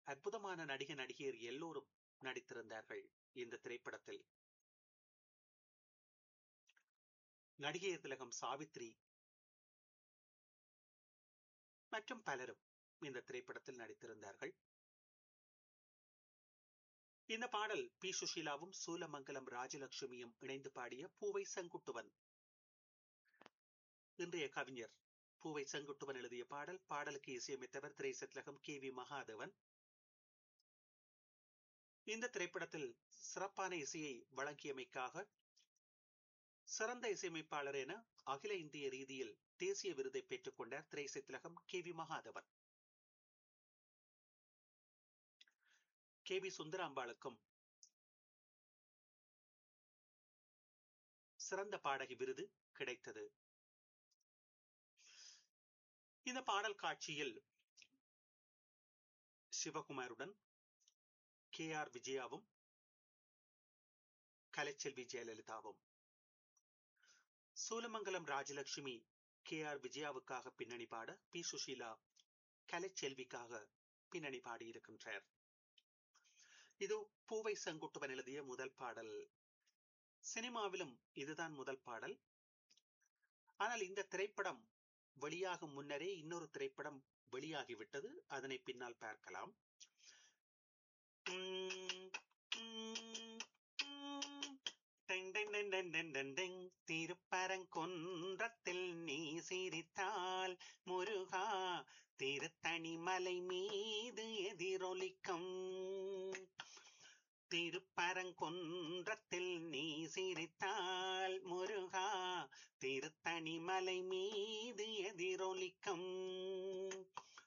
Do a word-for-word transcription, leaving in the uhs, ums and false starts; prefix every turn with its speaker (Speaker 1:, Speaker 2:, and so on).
Speaker 1: அற்புதமான நடிக நடிகையர் எல்லோரும் நடித்திருந்தார்கள் இந்த திரைப்படத்தில். நடிகையர் திலகம் சாவித்ரி மற்றும் பலரும் இந்த திரைப்படத்தில் நடித்திருந்தார்கள். இந்த பாடல் பி சுஷீலாவும் சூலமங்கலம் ராஜலட்சுமியும் இணைந்து பாடிய பூவை செங்குட்டுவன், இன்றைய கவிஞர் பூவை செங்குட்டுவன் எழுதிய பாடல். பாடலுக்கு இசையமைத்தவர் திரைசத்லகம் கே வி மகாதேவன். இந்த திரைப்படத்தில் சிறப்பான இசையை வழங்கியமைக்காக சிறந்த இசையமைப்பாளர் என அகில இந்திய ரீதியில் தேசிய விருதை பெற்றுக் கொண்டார் திரைசத்லகம் K V Mahadevan. K V சுந்தராம்பாளுக்கும் சிறந்த பாடகி விருது கிடைத்தது. இந்த பாடல் காட்சியில் சிவகுமாருடன் K R விஜயாவும் Kalaiselvi ஜெயலலிதாவும். Soolamangalam Rajalakshmi K R விஜயாவுக்காக பின்னணி பாட, பி சுஷீலா கலைச்செல்விக்காக பின்னணி பாடியிருக்கின்றார். இது பூவை செங்குட்டுவன் எழுதிய முதல் பாடல். சினிமாவிலும் இதுதான் முதல் பாடல். ஆனால் இந்த திரைப்படம் வெளியாகும் முன்னரே இன்னொரு திரைப்படம் வெளியாகிவிட்டது. அதனை பின்னால் பார்க்கலாம். திருப்பரங்குன்றத்தில் நீ சிரித்தால் முருகா திருத்தணி மலை மீது எதிரொலிக்கும். திருப்பரங்குன்றத்தில் நீ சிரித்தால் முருகா திருத்தணி மலை மீது எதிரொலிக்கும்.